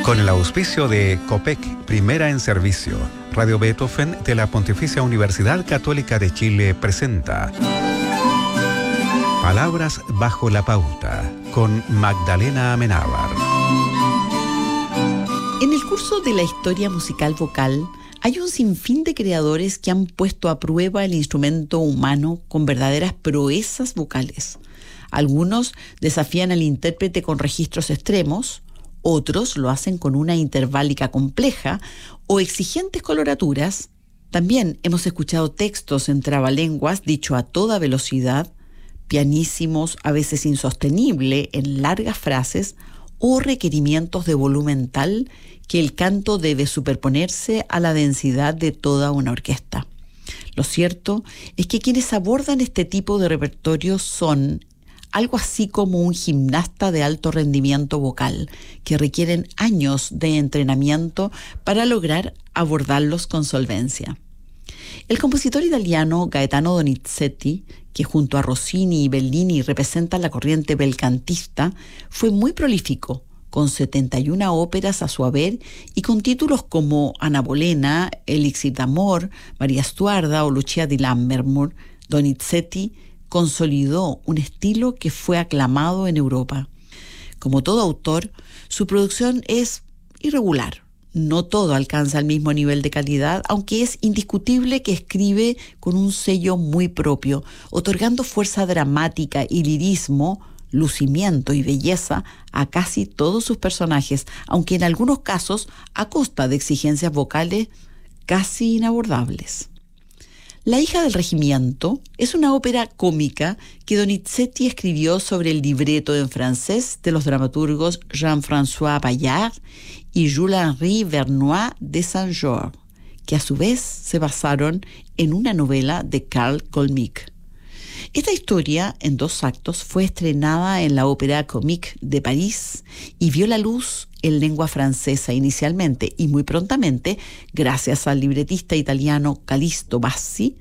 Con el auspicio de COPEC, Primera en Servicio, Radio Beethoven de la Pontificia Universidad Católica de Chile presenta Palabras bajo la pauta, con Magdalena Amenábar. En el curso de la historia musical vocal, hay un sinfín de creadores que han puesto a prueba el instrumento humano con verdaderas proezas vocales. Algunos desafían al intérprete con registros extremos, otros lo hacen con una interválica compleja o exigentes coloraturas. También hemos escuchado textos en trabalenguas dicho a toda velocidad, pianísimos, a veces insostenible en largas frases, o requerimientos de volumen tal que el canto debe superponerse a la densidad de toda una orquesta. Lo cierto es que quienes abordan este tipo de repertorio son algo así como un gimnasta de alto rendimiento vocal, que requieren años de entrenamiento para lograr abordarlos con solvencia. El compositor italiano Gaetano Donizetti, que junto a Rossini y Bellini representa la corriente belcantista, fue muy prolífico, con 71 óperas a su haber y con títulos como Anna Bolena, Elixir d'Amor, María Stuarda o Lucia di Lammermoor. Donizetti consolidó un estilo que fue aclamado en Europa. Como todo autor, su producción es irregular. No todo alcanza el mismo nivel de calidad, aunque es indiscutible que escribe con un sello muy propio, otorgando fuerza dramática y lirismo, lucimiento y belleza a casi todos sus personajes, aunque en algunos casos a costa de exigencias vocales casi inabordables. La hija del regimiento es una ópera cómica que Donizetti escribió sobre el libreto en francés de los dramaturgos Jean-François Bayard y Jules-Henri Vernois de Saint-Georges, que a su vez se basaron en una novela de Carl Colmic. Esta historia, en 2 actos, fue estrenada en la Opéra Comique de París y vio la luz en lengua francesa inicialmente y muy prontamente, gracias al libretista italiano Callisto Bassi,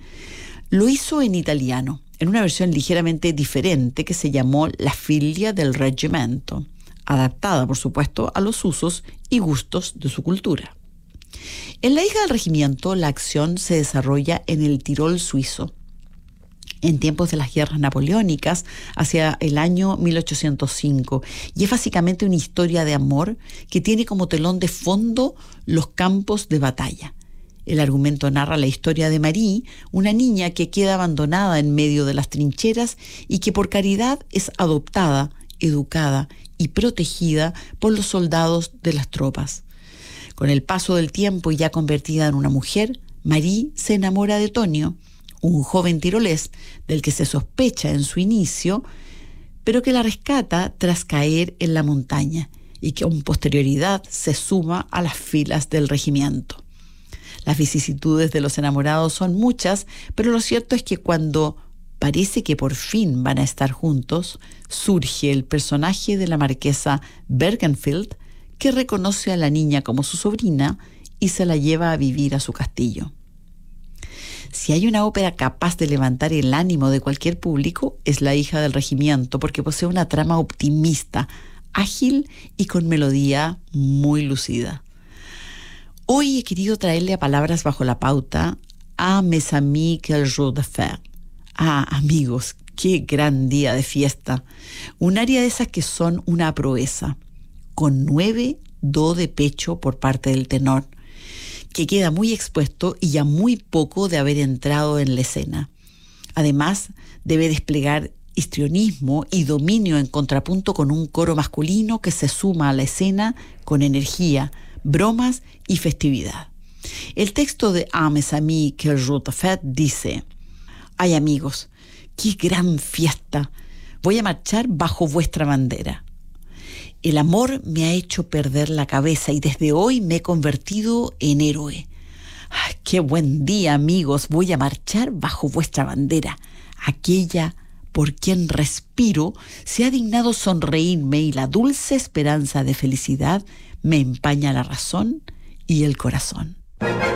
lo hizo en italiano, en una versión ligeramente diferente que se llamó La figlia del reggimento, adaptada, por supuesto, a los usos y gustos de su cultura. En La hija del regimiento, la acción se desarrolla en el Tirol suizo, en tiempos de las guerras napoleónicas, hacia el año 1805, y es básicamente una historia de amor que tiene como telón de fondo los campos de batalla. El argumento narra la historia de Marie, una niña que queda abandonada en medio de las trincheras y que por caridad es adoptada, educada y protegida por los soldados de las tropas. Con el paso del tiempo y ya convertida en una mujer, Marie se enamora de Tonio, un joven tirolés del que se sospecha en su inicio, pero que la rescata tras caer en la montaña y que con posterioridad se suma a las filas del regimiento. Las vicisitudes de los enamorados son muchas, pero lo cierto es que cuando parece que por fin van a estar juntos, surge el personaje de la marquesa Bergenfeld, que reconoce a la niña como su sobrina y se la lleva a vivir a su castillo. Si hay una ópera capaz de levantar el ánimo de cualquier público, es La hija del regimiento, porque posee una trama optimista, ágil y con melodía muy lucida. Hoy he querido traerle a Palabras bajo la pauta a Mes amis, quel jour de fête. Amigos, qué gran día de fiesta. Un aria de esas que son una proeza, con 9 do de pecho por parte del tenor, que queda muy expuesto y ya muy poco de haber entrado en la escena. Además, debe desplegar histrionismo y dominio en contrapunto con un coro masculino que se suma a la escena con energía, bromas y festividad. El texto de Mes amis, quel jour de fête dice: «Ay amigos, qué gran fiesta, voy a marchar bajo vuestra bandera. El amor me ha hecho perder la cabeza y desde hoy me he convertido en héroe. ¡Ay, qué buen día, amigos! Voy a marchar bajo vuestra bandera. Aquella por quien respiro se ha dignado sonreírme y la dulce esperanza de felicidad me empaña la razón y el corazón».